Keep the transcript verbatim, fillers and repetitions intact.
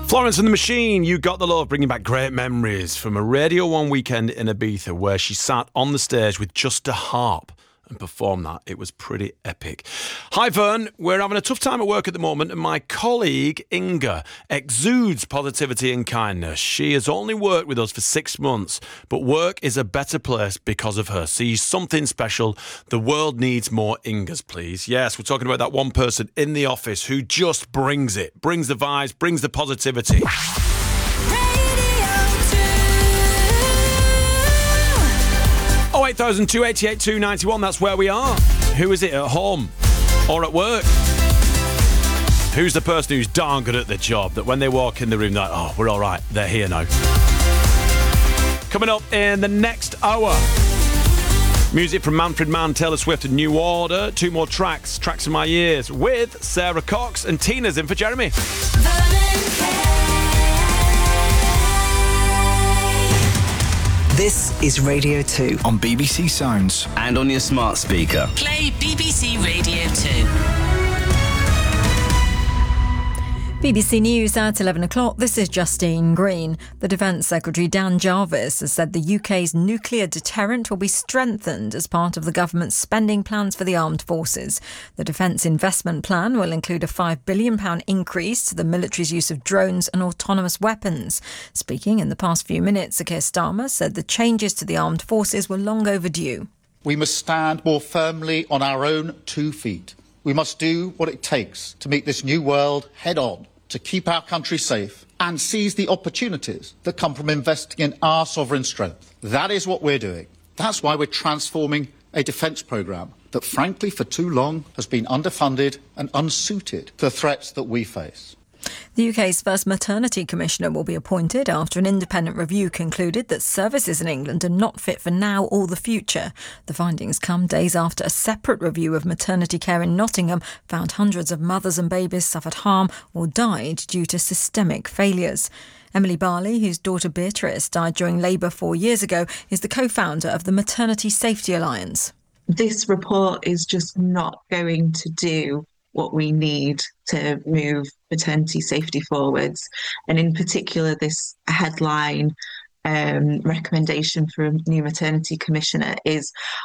Florence and the Machine, You Got the Love, bringing back great memories from a Radio one weekend in Ibiza where she sat on the stage with just a harp and performed that. It was pretty epic. Hi, Vern. We're having a tough time at work at the moment, and my colleague, Inga, exudes positivity and kindness. She has only worked with us for six months, but work is a better place because of her. She's something special. The world needs more Ingas, please. Yes, we're talking about that one person in the office who just brings it, brings the vibes, brings the positivity. oh eight thousand, two eight eight, two nine one, that's where we are. Who is it, at home or at work? Who's the person who's darn good at the job that when they walk in the room, they're like, oh, we're all right, they're here now. Coming up in the next hour, music from Manfred Mann, Taylor Swift and New Order. Two more tracks, Tracks in My Ears, with Sarah Cox, and Tina's in for Jeremy. This is Radio two on B B C Sounds and on your smart speaker. Play B B C Radio two. B B C News at eleven o'clock. This is Justine Green. The Defence Secretary Dan Jarvis has said the U K's nuclear deterrent will be strengthened as part of the government's spending plans for the armed forces. The Defence Investment Plan will include a five billion pounds increase to the military's use of drones and autonomous weapons. Speaking in the past few minutes, Sir Keir Starmer said the changes to the armed forces were long overdue. We must stand more firmly on our own two feet. We must do what it takes to meet this new world head on, to keep our country safe and seize the opportunities that come from investing in our sovereign strength. That is what we're doing. That's why we're transforming a defence programme that, frankly, for too long has been underfunded and unsuited to the threats that we face. The U K's first maternity commissioner will be appointed after an independent review concluded that services in England are not fit for now or the future. The findings come days after a separate review of maternity care in Nottingham found hundreds of mothers and babies suffered harm or died due to systemic failures. Emily Barley, whose daughter Beatrice died during labour four years ago, is the co-founder of the Maternity Safety Alliance. This report is just not going to do what we need to move maternity safety forwards. And in particular, this headline um, recommendation for a new maternity commissioner is